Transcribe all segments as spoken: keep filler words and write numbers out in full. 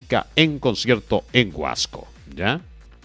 música en concierto en Huasco, ¿ya?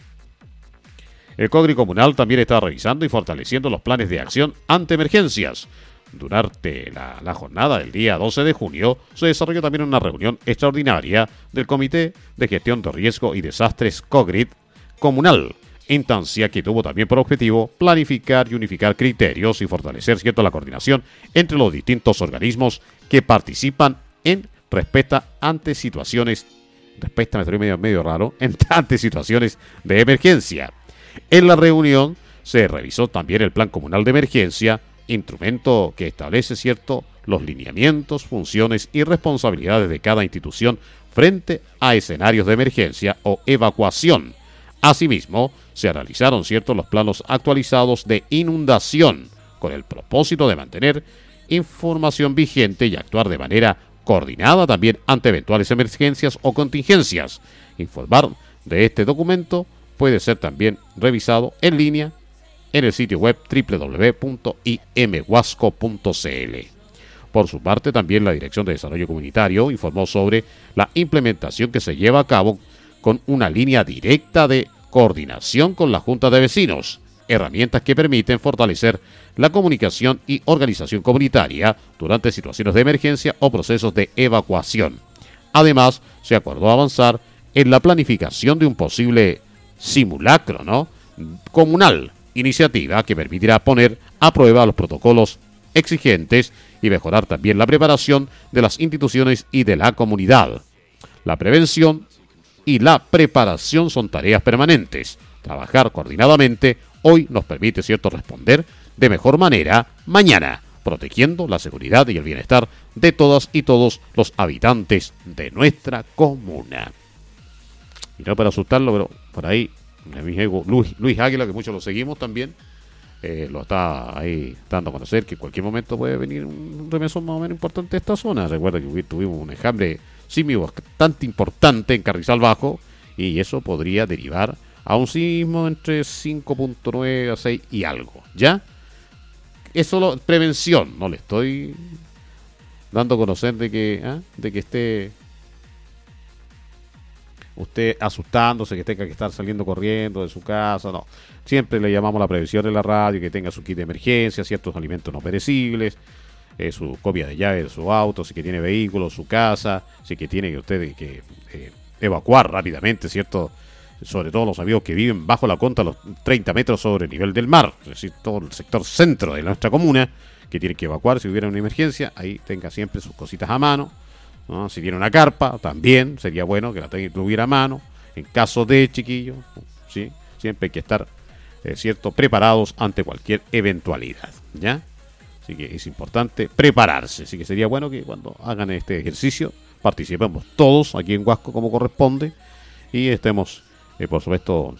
El COGRI comunal también está revisando y fortaleciendo los planes de acción ante emergencias. Durante la, la jornada del día doce de junio se desarrolló también una reunión extraordinaria del Comité de Gestión de Riesgo y Desastres COGRI comunal, instancia que tuvo también por objetivo planificar y unificar criterios y fortalecer cierto la coordinación entre los distintos organismos que participan en respuesta ante situaciones, respuesta me salió medio, medio raro, ante situaciones de emergencia. En la reunión se revisó también el Plan Comunal de Emergencia, instrumento que establece cierto los lineamientos, funciones y responsabilidades de cada institución frente a escenarios de emergencia o evacuación. Asimismo, se analizaron ciertos los planos actualizados de inundación con el propósito de mantener información vigente y actuar de manera coordinada también ante eventuales emergencias o contingencias. Informar de este documento puede ser también revisado en línea en el sitio web doble u doble u doble u punto i m huasco punto c l. Por su parte, también la Dirección de Desarrollo Comunitario informó sobre la implementación que se lleva a cabo con una línea directa de coordinación con la Junta de Vecinos, herramientas que permiten fortalecer la comunicación y organización comunitaria durante situaciones de emergencia o procesos de evacuación. Además, se acordó avanzar en la planificación de un posible simulacro, ¿no?, comunal, iniciativa que permitirá poner a prueba los protocolos exigentes y mejorar también la preparación de las instituciones y de la comunidad. La prevención y la preparación son tareas permanentes. Trabajar coordinadamente hoy nos permite, cierto, responder de mejor manera mañana, protegiendo la seguridad y el bienestar de todas y todos los habitantes de nuestra comuna. Y no para asustarlo, pero por ahí mi amigo Luis, Luis Águila, que muchos lo seguimos también, eh, lo está ahí dando a conocer que en cualquier momento puede venir un remesón más o menos importante de esta zona. Recuerda que tuvimos un enjambre sísmico bastante importante en Carrizal Bajo y eso podría derivar a un sismo entre cinco punto nueve a seis y algo, ¿ya? Es solo prevención, no le estoy dando a conocer de que, ¿eh? de que esté usted asustándose, que tenga que estar saliendo corriendo de su casa, no. Siempre le llamamos la prevención en la radio, que tenga su kit de emergencia, ciertos alimentos no perecibles, eh, su copia de llave de su auto, si que tiene vehículo, su casa, si que tiene que usted que eh, evacuar rápidamente, ¿cierto? Sobre todo los amigos que viven bajo la conta, los treinta metros sobre el nivel del mar, es decir, todo el sector centro de nuestra comuna, que tiene que evacuar si hubiera una emergencia, ahí tenga siempre sus cositas a mano, ¿no? Si tiene una carpa, también sería bueno que la tuviera a mano, en caso de chiquillo, ¿sí? Siempre hay que estar, eh, cierto, preparados ante cualquier eventualidad, ¿ya? Así que es importante prepararse, así que sería bueno que cuando hagan este ejercicio participemos todos aquí en Huasco como corresponde y estemos, eh, por supuesto,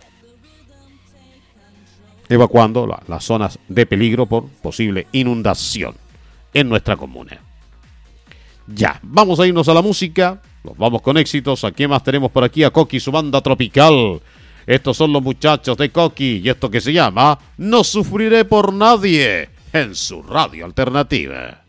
evacuando la, las zonas de peligro por posible inundación en nuestra comuna. Ya, vamos a irnos a la música, nos vamos con éxitos. ¿A quién más tenemos por aquí? A Coqui, su banda tropical. Estos son los muchachos de Coqui y esto que se llama No Sufriré por Nadie en su radio alternativa.